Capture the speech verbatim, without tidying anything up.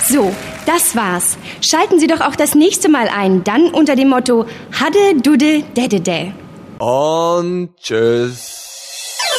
So, das war's. Schalten Sie doch auch das nächste Mal ein, dann unter dem Motto Hadde, Dudde, Dädde, Dä. Und tschüss.